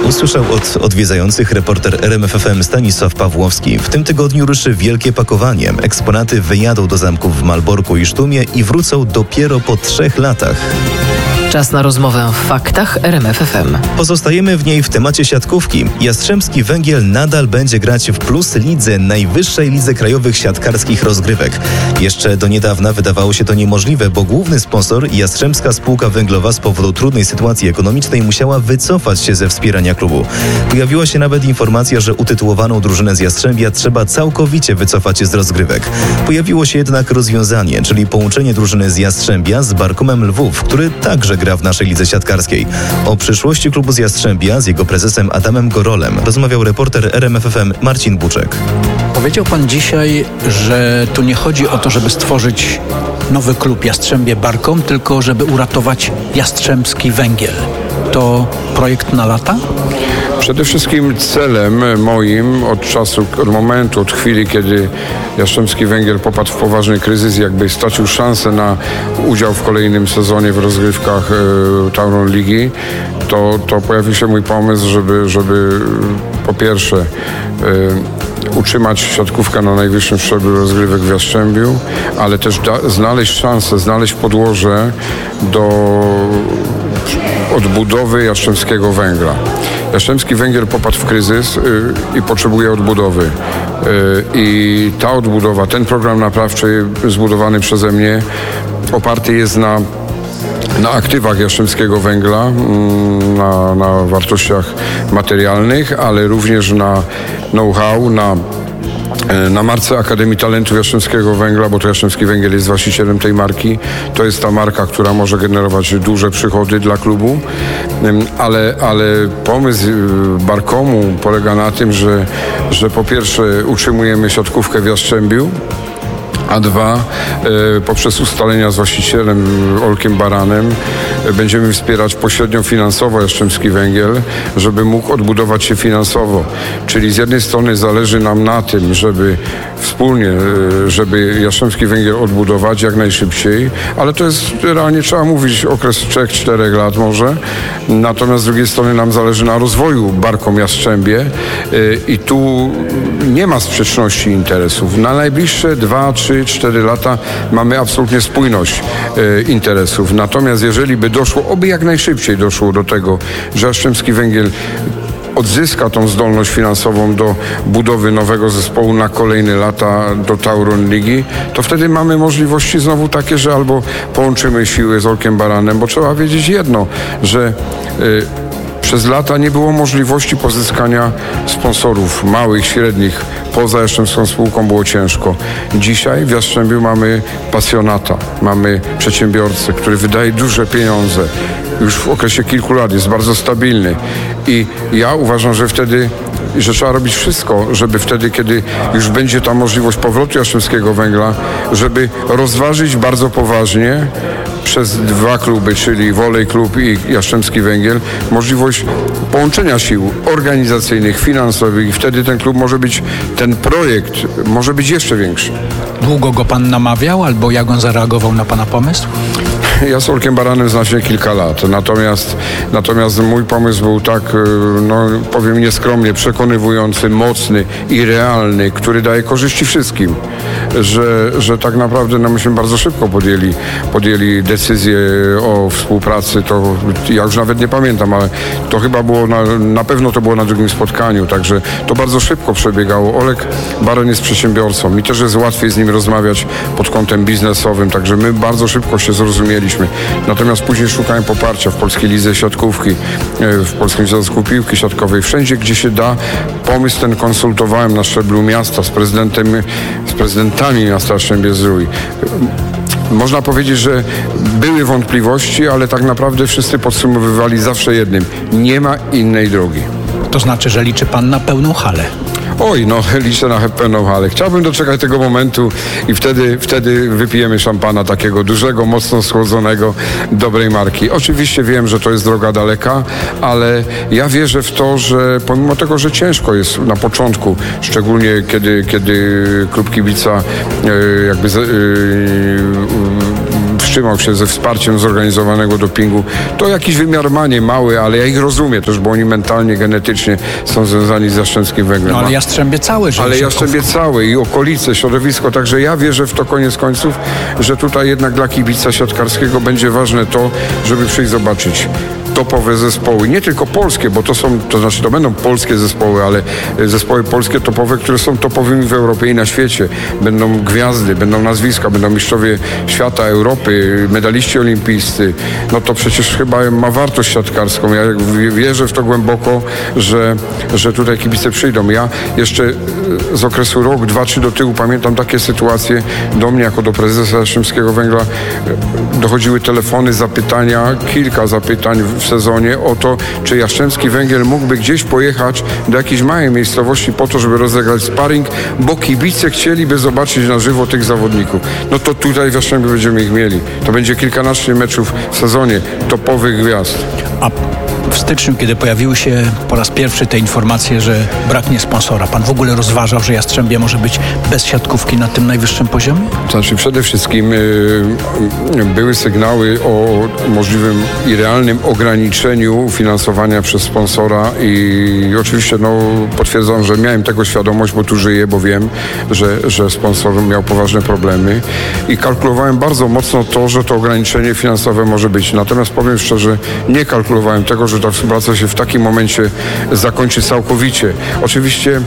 Usłyszał od odwiedzających reporter RMF FM Stanisław Pawłowski. W tym tygodniu ruszy wielkie pakowanie. Eksponaty wyjadą do zamków w Malborku i Sztumie i wrócą dopiero po 3 latach. Czas na rozmowę w faktach RMF FM. Pozostajemy w niej w temacie siatkówki. Jastrzębski Węgiel nadal będzie grać w Plus Lidze, najwyższej lidze krajowych siatkarskich rozgrywek. Jeszcze do niedawna wydawało się to niemożliwe, bo główny sponsor, Jastrzębska Spółka Węglowa, z powodu trudnej sytuacji ekonomicznej musiała wycofać się ze wspierania klubu. Pojawiła się nawet informacja, że utytułowaną drużynę z Jastrzębia trzeba całkowicie wycofać z rozgrywek. Pojawiło się jednak rozwiązanie, czyli połączenie drużyny z Jastrzębia z Barkomem Lwów, który także gra w naszej lidze siatkarskiej. O przyszłości klubu z Jastrzębia z jego prezesem Adamem Gorolem rozmawiał reporter RMF FM Marcin Buczek. Powiedział pan dzisiaj, że tu nie chodzi o to, żeby stworzyć nowy klub Jastrzębie Barkom, tylko żeby uratować Jastrzębski Węgiel. To projekt na lata? Przede wszystkim celem moim od momentu, od chwili, kiedy Jastrzębski Węgiel popadł w poważny kryzys, jakby stracił szansę na udział w kolejnym sezonie w rozgrywkach Tauron Ligi, to pojawił się mój pomysł, żeby po pierwsze utrzymać siatkówkę na najwyższym szczeblu rozgrywek w Jastrzębiu, ale też znaleźć szansę, znaleźć podłoże do odbudowy Jastrzębskiego Węgla. Jastrzębski Węgiel popadł w kryzys i potrzebuje odbudowy. I ta odbudowa, ten program naprawczy zbudowany przeze mnie oparty jest na aktywach Jastrzębskiego Węgla, na wartościach materialnych, ale również na know-how, na marce Akademii Talentu Jastrzębskiego Węgla, bo to Jastrzębski Węgiel jest właścicielem tej marki. To jest ta marka, która może generować duże przychody dla klubu, ale pomysł Barkomu polega na tym, że po pierwsze utrzymujemy siatkówkę w Jastrzębiu, a dwa, poprzez ustalenia z właścicielem Olkiem Baranem będziemy wspierać pośrednio finansowo Jastrzębski Węgiel, żeby mógł odbudować się finansowo. Czyli z jednej strony zależy nam na tym, żeby wspólnie, żeby Jastrzębski Węgiel odbudować jak najszybciej, ale to jest realnie, trzeba mówić, okres 3-4 lat może. Natomiast z drugiej strony nam zależy na rozwoju Barkom Jastrzębie i tu nie ma sprzeczności interesów. Na najbliższe 2, 3, 4 lata mamy absolutnie spójność interesów. Natomiast jeżeli by doszło, oby jak najszybciej doszło do tego, że Jastrzębski Węgiel odzyska tą zdolność finansową do budowy nowego zespołu na kolejne lata do Tauron Ligi, to wtedy mamy możliwości znowu takie, że albo połączymy siły z Olkiem Baranem, bo trzeba wiedzieć jedno, że przez lata nie było możliwości pozyskania sponsorów małych, średnich. Poza Jastrzębską Spółką było ciężko. Dzisiaj w Jastrzębiu mamy pasjonata, mamy przedsiębiorcę, który wydaje duże pieniądze. Już w okresie kilku lat jest bardzo stabilny. I ja uważam, że trzeba robić wszystko, żeby wtedy, kiedy już będzie ta możliwość powrotu Jastrzębskiego Węgla, żeby rozważyć bardzo poważnie przez 2 kluby, czyli Wolej Klub i Jastrzębski Węgiel, możliwość połączenia sił organizacyjnych, finansowych i wtedy ten projekt może być jeszcze większy. Długo go pan namawiał, albo jak on zareagował na pana pomysł? Ja z Olkiem Baranem znam się kilka lat, natomiast mój pomysł był tak, powiem nieskromnie, przekonywujący, mocny i realny, który daje korzyści wszystkim, że tak naprawdę myśmy bardzo szybko podjęli decyzję o współpracy. To ja już nawet nie pamiętam, ale to chyba było na pewno to było na drugim spotkaniu, także to bardzo szybko przebiegało. Olek Baran jest przedsiębiorcą, mi też jest łatwiej z nim rozmawiać pod kątem biznesowym, także my bardzo szybko się zrozumieliśmy. Natomiast później szukałem poparcia w Polskiej Lidze Siatkówki, w Polskim Związku Piłki Siatkowej. Wszędzie, gdzie się da, pomysł ten konsultowałem na szczeblu miasta z prezydentami miasta Jastrzębie-Zdrój. Można powiedzieć, że były wątpliwości, ale tak naprawdę wszyscy podsumowywali zawsze jednym. Nie ma innej drogi. To znaczy, że liczy pan na pełną halę. Oj, liczę na pełną halę. Chciałbym doczekać tego momentu i wtedy wypijemy szampana takiego dużego, mocno schłodzonego, dobrej marki. Oczywiście wiem, że to jest droga daleka, ale ja wierzę w to, że pomimo tego, że ciężko jest na początku, szczególnie kiedy klub kibica wstrzymał się ze wsparciem zorganizowanego dopingu. To jakiś wymiar ma, nie mały, ale ja ich rozumiem też, bo oni mentalnie, genetycznie są związani z Jastrzębskim Węglem. No ale Jastrzębie całe, że ale Jastrzębie całe i okolice, środowisko, także ja wierzę w to koniec końców, że tutaj jednak dla kibica siatkarskiego będzie ważne to, żeby przyjść zobaczyć topowe zespoły, nie tylko polskie, bo to będą polskie zespoły, ale zespoły polskie topowe, które są topowymi w Europie i na świecie. Będą gwiazdy, będą nazwiska, będą mistrzowie świata, Europy, medaliści olimpijscy. No to przecież chyba ma wartość siatkarską. Ja wierzę w to głęboko, że tutaj kibice przyjdą. Ja jeszcze z okresu rok, 2-3 do tyłu pamiętam takie sytuacje do mnie, jako do prezesa Jastrzębskiego Węgla dochodziły telefony, zapytania, kilka zapytań w sezonie o to, czy Jastrzębski Węgiel mógłby gdzieś pojechać do jakiejś małej miejscowości po to, żeby rozegrać sparring, bo kibice chcieliby zobaczyć na żywo tych zawodników. No to tutaj w Jastrzębiu będziemy ich mieli. To będzie kilkanaście meczów w sezonie topowych gwiazd. A w styczniu, kiedy pojawiły się po raz pierwszy te informacje, że braknie sponsora, pan w ogóle rozważał, że Jastrzębie może być bez siatkówki na tym najwyższym poziomie? Znaczy przede wszystkim były sygnały o możliwym i realnym ograniczeniu finansowania przez sponsora i oczywiście potwierdzam, że miałem tego świadomość, bo tu żyję, bo wiem, że sponsor miał poważne problemy i kalkulowałem bardzo mocno to, że to ograniczenie finansowe może być. Natomiast powiem szczerze, nie kalkulowałem tego, że ta współpraca się w takim momencie zakończy całkowicie. Oczywiście,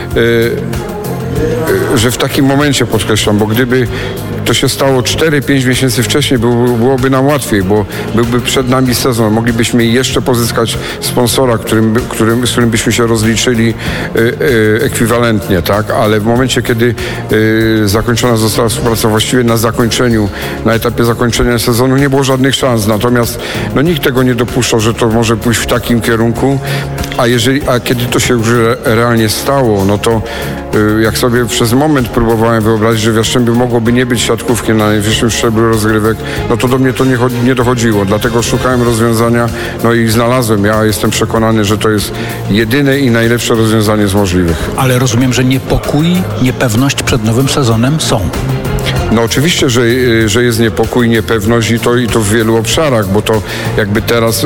że w takim momencie podkreślam, bo gdyby to się stało 4-5 miesięcy wcześniej, byłoby nam łatwiej, bo byłby przed nami sezon. Moglibyśmy jeszcze pozyskać sponsora, z którym byśmy się rozliczyli ekwiwalentnie, tak? Ale w momencie, kiedy zakończona została współpraca, właściwie na etapie zakończenia sezonu nie było żadnych szans. Natomiast nikt tego nie dopuszczał, że to może pójść w takim kierunku, a kiedy to się już realnie stało, no to jak sobie przez moment próbowałem wyobrazić, że w Jastrzębiu mogłoby nie być siatkówki na najwyższym szczeblu rozgrywek, no to do mnie to nie dochodziło. Dlatego szukałem rozwiązania, i znalazłem. Ja jestem przekonany, że to jest jedyne i najlepsze rozwiązanie z możliwych. Ale rozumiem, że niepokój, niepewność przed nowym sezonem są. No oczywiście, że jest niepokój, niepewność i to w wielu obszarach, bo to jakby teraz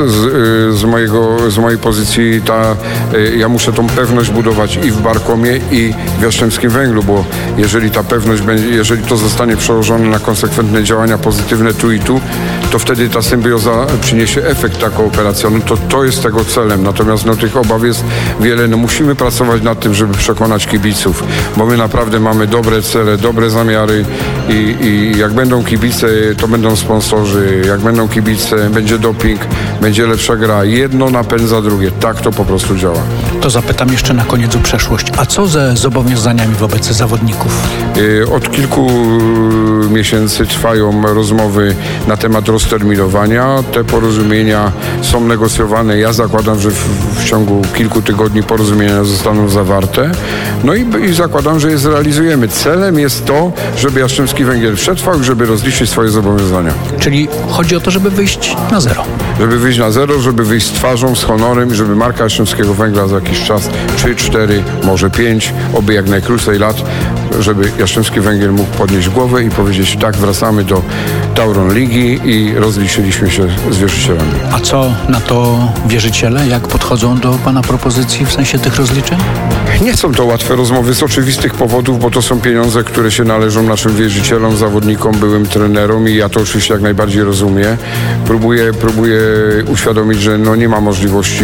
z mojej pozycji ja muszę tą pewność budować i w Barkomie, i w Jastrzębskim Węglu, bo jeżeli ta pewność jeżeli to zostanie przełożone na konsekwentne działania pozytywne tu i tu, to wtedy ta symbioza przyniesie efekt, ta kooperacja. To jest tego celem. Natomiast tych obaw jest wiele. Musimy pracować nad tym, żeby przekonać kibiców, bo my naprawdę mamy dobre cele, dobre zamiary i jak będą kibice, to będą sponsorzy. Jak będą kibice, będzie doping, będzie lepsza gra. Jedno napędza drugie. Tak to po prostu działa. To zapytam jeszcze na koniec o przeszłość. A co ze zobowiązaniami wobec zawodników? Od kilku miesięcy trwają rozmowy na temat rozterminowania. Te porozumienia są negocjowane. Ja zakładam, że w ciągu kilku tygodni porozumienia zostaną zawarte. I zakładam, że je zrealizujemy. Celem jest to, żeby Jastrzębski Węgiel przetrwał i żeby rozliczyć swoje zobowiązania. Czyli chodzi o to, żeby wyjść na zero. Żeby wyjść na zero, żeby wyjść z twarzą, z honorem, żeby marka Jastrzębskiego Węgla za jakiś czas, 3, 4, może 5, oby jak najkrócej lat, żeby Jastrzębski Węgiel mógł podnieść głowę i powiedzieć: tak, wracamy do Tauron Ligi i rozliczyliśmy się z wierzycielami. A co na to wierzyciele? Jak podchodzą do pana propozycji w sensie tych rozliczeń? Nie są to łatwe rozmowy z oczywistych powodów, bo to są pieniądze, które się należą naszym wierzycielom, zawodnikom, byłym trenerom i ja to oczywiście jak najbardziej rozumiem. Próbuję uświadomić, że nie ma możliwości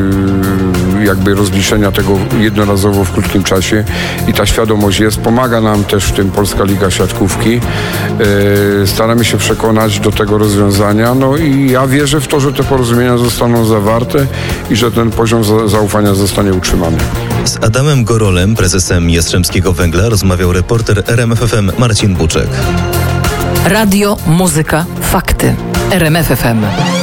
jakby rozliczenia tego jednorazowo w krótkim czasie i ta świadomość jest. Pomaga nam też w tym Polska Liga Siatkówki. Staramy się przekonać do tego rozwiązania. I ja wierzę w to, że te porozumienia zostaną zawarte i że ten poziom zaufania zostanie utrzymany. Z Adamem Gorolem, prezesem Jastrzębskiego Węgla, rozmawiał reporter RMF FM Marcin Buczek. Radio, muzyka, fakty. RMF FM.